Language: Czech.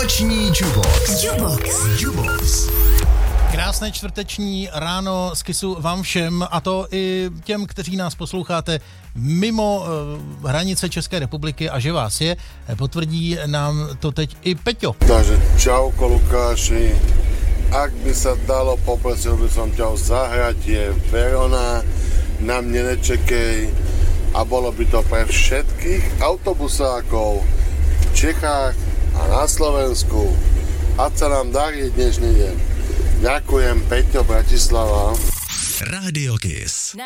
Noční Jubox. Krásné čtvrteční ráno z Kissu vám všem, a to i těm, kteří nás posloucháte mimo hranice České republiky, a že vás je, potvrdí nám to teď i Peťo. Takže čauko Lukáši, ak by sa dalo, poprosil by som ťa o zahratie Verona, Na mne nečekej, a bolo by to pre všetkých autobusákov v Čechách a na Slovensku. A sa nám darí dnešný deň. Ďakujem, Peťo, Bratislava. Rádio Kiss.